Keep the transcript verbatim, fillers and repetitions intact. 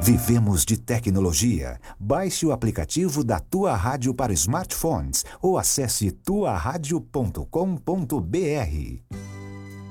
Vivemos de tecnologia. Baixe o aplicativo da Tua Rádio para smartphones ou acesse tua rádio ponto com ponto br.